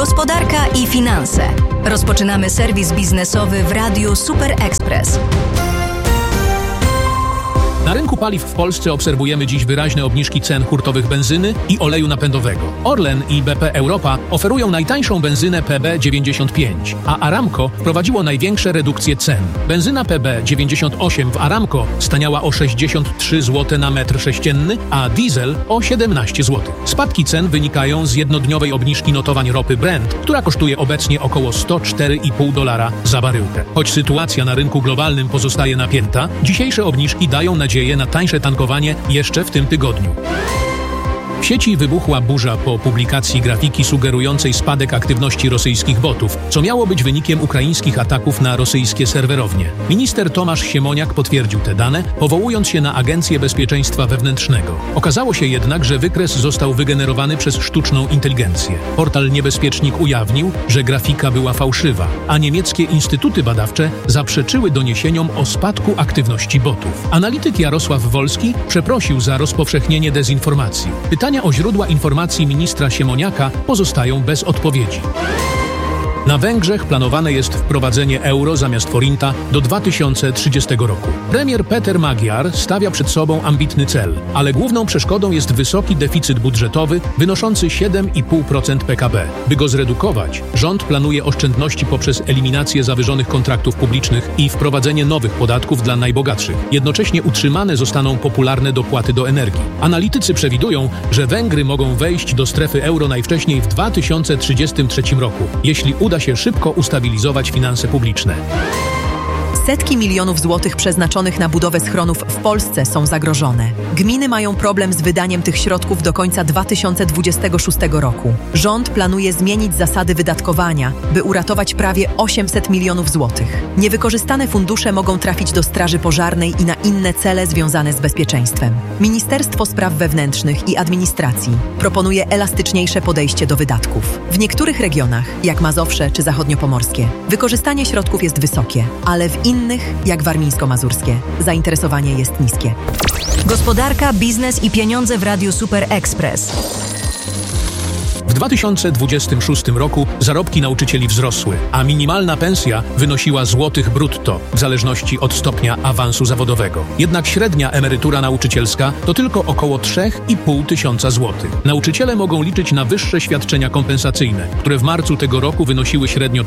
Gospodarka i finanse. Rozpoczynamy serwis biznesowy w Radiu Super Express. Na rynku paliw w Polsce obserwujemy dziś wyraźne obniżki cen hurtowych benzyny i oleju napędowego. Orlen i BP Europa oferują najtańszą benzynę PB95, a Aramco wprowadziło największe redukcje cen. Benzyna PB98 w Aramco staniała o 63 zł na metr sześcienny, a diesel o 17 zł. Spadki cen wynikają z jednodniowej obniżki notowań ropy Brent, która kosztuje obecnie około $104,5 za baryłkę. Choć sytuacja na rynku globalnym pozostaje napięta, dzisiejsze obniżki dają nadzieję na tańsze tankowanie jeszcze w tym tygodniu. W sieci wybuchła burza po publikacji grafiki sugerującej spadek aktywności rosyjskich botów, co miało być wynikiem ukraińskich ataków na rosyjskie serwerownie. Minister Tomasz Siemoniak potwierdził te dane, powołując się na Agencję Bezpieczeństwa Wewnętrznego. Okazało się jednak, że wykres został wygenerowany przez sztuczną inteligencję. Portal Niebezpiecznik ujawnił, że grafika była fałszywa, a niemieckie instytuty badawcze zaprzeczyły doniesieniom o spadku aktywności botów. Analityk Jarosław Wolski przeprosił za rozpowszechnienie dezinformacji. Pytania o źródła informacji ministra Siemoniaka pozostają bez odpowiedzi. Na Węgrzech planowane jest wprowadzenie euro zamiast forinta do 2030 roku. Premier Peter Magyar stawia przed sobą ambitny cel, ale główną przeszkodą jest wysoki deficyt budżetowy wynoszący 7,5% PKB. By go zredukować, rząd planuje oszczędności poprzez eliminację zawyżonych kontraktów publicznych i wprowadzenie nowych podatków dla najbogatszych. Jednocześnie utrzymane zostaną popularne dopłaty do energii. Analitycy przewidują, że Węgry mogą wejść do strefy euro najwcześniej w 2033 roku, jeśli uda się szybko ustabilizować finanse publiczne. Setki milionów złotych przeznaczonych na budowę schronów w Polsce są zagrożone. Gminy mają problem z wydaniem tych środków do końca 2026 roku. Rząd planuje zmienić zasady wydatkowania, by uratować prawie 800 milionów złotych. Niewykorzystane fundusze mogą trafić do Straży Pożarnej i na inne cele związane z bezpieczeństwem. Ministerstwo Spraw Wewnętrznych i Administracji proponuje elastyczniejsze podejście do wydatków. W niektórych regionach, jak Mazowsze czy Zachodniopomorskie, wykorzystanie środków jest wysokie, ale w innych, jak warmińsko-mazurskie, zainteresowanie jest niskie. Gospodarka, biznes i pieniądze w Radiu Super Express. W 2026 roku zarobki nauczycieli wzrosły, a minimalna pensja wynosiła złotych brutto, w zależności od stopnia awansu zawodowego. Jednak średnia emerytura nauczycielska to tylko około 3,5 tysiąca złotych. Nauczyciele mogą liczyć na wyższe świadczenia kompensacyjne, które w marcu tego roku wynosiły średnio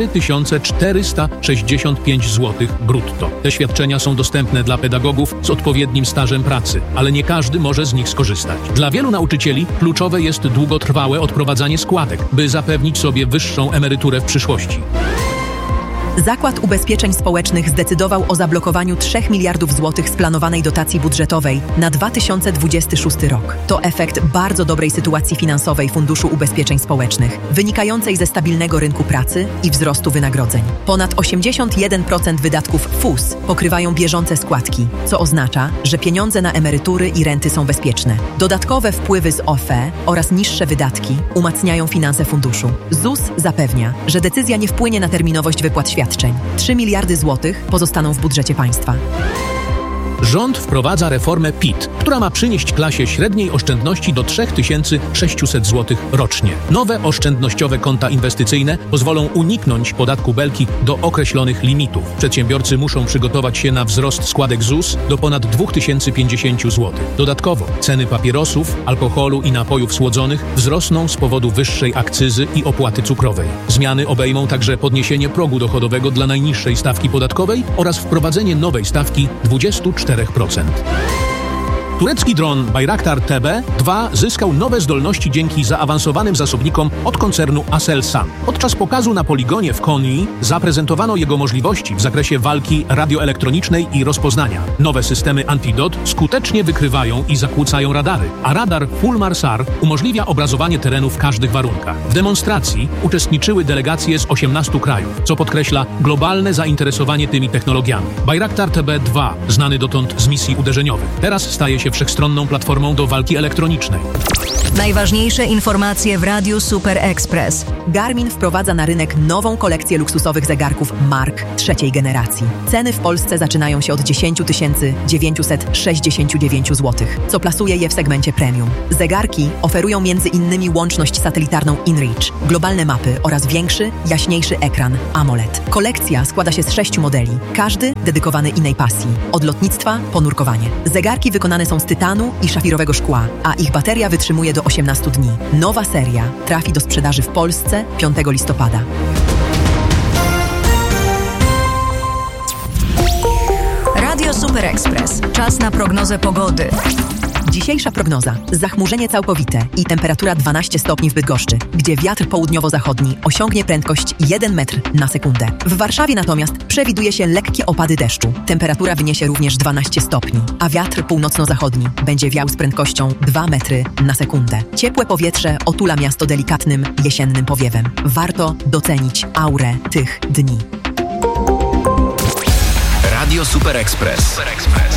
4465 złotych brutto. Te świadczenia są dostępne dla pedagogów z odpowiednim stażem pracy, ale nie każdy może z nich skorzystać. Dla wielu nauczycieli kluczowe jest długotrwałe odprowadzanie składek, by zapewnić sobie wyższą emeryturę w przyszłości. Zakład Ubezpieczeń Społecznych zdecydował o zablokowaniu 3 miliardów złotych z planowanej dotacji budżetowej na 2026 rok. To efekt bardzo dobrej sytuacji finansowej Funduszu Ubezpieczeń Społecznych, wynikającej ze stabilnego rynku pracy i wzrostu wynagrodzeń. Ponad 81% wydatków FUS pokrywają bieżące składki, co oznacza, że pieniądze na emerytury i renty są bezpieczne. Dodatkowe wpływy z OFE oraz niższe wydatki umacniają finanse funduszu. ZUS zapewnia, że decyzja nie wpłynie na terminowość wypłat świadczeń. 3 miliardy złotych pozostaną w budżecie państwa. Rząd wprowadza reformę PIT, która ma przynieść klasie średniej oszczędności do 3600 zł rocznie. Nowe oszczędnościowe konta inwestycyjne pozwolą uniknąć podatku Belki do określonych limitów. Przedsiębiorcy muszą przygotować się na wzrost składek ZUS do ponad 2050 zł. Dodatkowo ceny papierosów, alkoholu i napojów słodzonych wzrosną z powodu wyższej akcyzy i opłaty cukrowej. Zmiany obejmą także podniesienie progu dochodowego dla najniższej stawki podatkowej oraz wprowadzenie nowej stawki 24%. Turecki dron Bayraktar TB2 zyskał nowe zdolności dzięki zaawansowanym zasobnikom od koncernu Aselsan. Podczas pokazu na poligonie w Konii zaprezentowano jego możliwości w zakresie walki radioelektronicznej i rozpoznania. Nowe systemy Antidot skutecznie wykrywają i zakłócają radary, a radar Fulmarsar umożliwia obrazowanie terenu w każdych warunkach. W demonstracji uczestniczyły delegacje z 18 krajów, co podkreśla globalne zainteresowanie tymi technologiami. Bayraktar TB2, znany dotąd z misji uderzeniowych, teraz staje się wszechstronną platformą do walki elektronicznej. Najważniejsze informacje w Radiu Super Express. Garmin wprowadza na rynek nową kolekcję luksusowych zegarków mark trzeciej generacji. Ceny w Polsce zaczynają się od 10 969 zł, co plasuje je w segmencie premium. Zegarki oferują m.in. łączność satelitarną InReach, globalne mapy oraz większy, jaśniejszy ekran AMOLED. Kolekcja składa się z 6 modeli, każdy dedykowany innej pasji. Od lotnictwa po nurkowanie. Zegarki wykonane są z tytanu i szafirowego szkła, a ich bateria wytrzymuje do 18 dni. Nowa seria trafi do sprzedaży w Polsce 5 listopada. Radio Super Express. Czas na prognozę pogody. Dzisiejsza prognoza. Zachmurzenie całkowite i temperatura 12 stopni w Bydgoszczy, gdzie wiatr południowo-zachodni osiągnie prędkość 1 metr na sekundę. W Warszawie natomiast przewiduje się lekkie opady deszczu. Temperatura wyniesie również 12 stopni, a wiatr północno-zachodni będzie wiał z prędkością 2 metry na sekundę. Ciepłe powietrze otula miasto delikatnym, jesiennym powiewem. Warto docenić aurę tych dni. Radio Super Express.